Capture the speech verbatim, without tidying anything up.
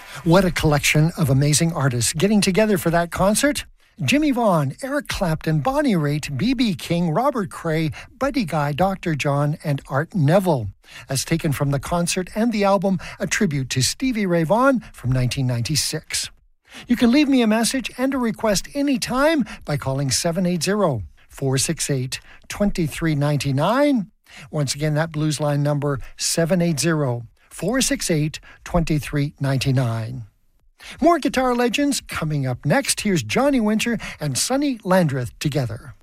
What a collection of amazing artists getting together for that concert. Jimmy Vaughan, Eric Clapton, Bonnie Raitt, B B King, Robert Cray, Buddy Guy, Doctor John, and Art Neville. As taken from the concert and the album, a tribute to Stevie Ray Vaughan from nineteen ninety-six. You can leave me a message and a request anytime by calling seven eight zero, four six eight, two three nine nine. Once again, that blues line number, seven eight zero, four six eight, two three nine nine. More guitar legends coming up next. Here's Johnny Winter and Sonny Landreth together.